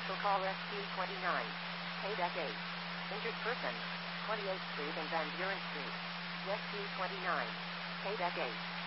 Special call SQ29. Payback 8. Injured person. 28th Street and Van Buren Street. SQ29. Payback 8.